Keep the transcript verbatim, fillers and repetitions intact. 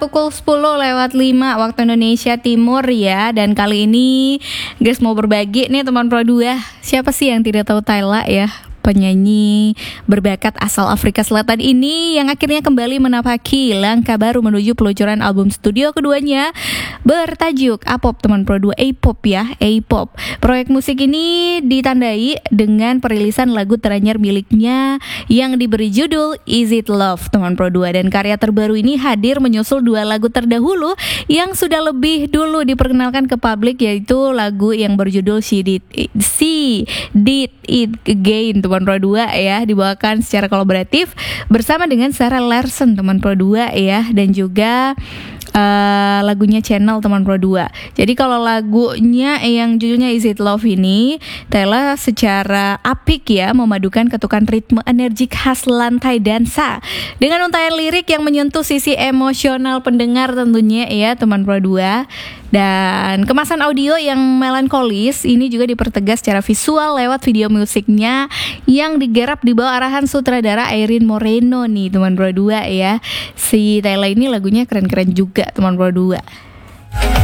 Pukul sepuluh lewat lima waktu Indonesia Timur ya. Dan kali ini guys mau berbagi nih teman Pro dua. Siapa sih yang tidak tahu Tyla ya, penyanyi berbakat asal Afrika Selatan ini yang akhirnya kembali menapaki langkah baru menuju peluncuran album studio keduanya bertajuk A-pop teman Pro dua, A-pop ya, A-pop. Proyek musik ini ditandai dengan perilisan lagu teranyar miliknya yang diberi judul Is It Love teman Pro dua, dan karya terbaru ini hadir menyusul dua lagu terdahulu yang sudah lebih dulu diperkenalkan ke publik, yaitu lagu yang berjudul She Did It, She Did It Again teman Pro dua ya, dibawakan secara kolaboratif bersama dengan Sarah Larson teman Pro dua ya, dan juga Uh, lagunya Channel teman Pro dua. Jadi kalau lagunya yang judulnya Is It Love ini, Tyla secara apik ya memadukan ketukan ritme energik khas lantai dansa dengan untaian lirik yang menyentuh sisi emosional pendengar tentunya ya teman Pro dua. Dan kemasan audio yang melankolis ini juga dipertegas secara visual lewat video musiknya yang digarap di bawah arahan sutradara Irene Moreno nih teman Pro dua ya. Si Tyla ini lagunya keren-keren juga teman Pro dua.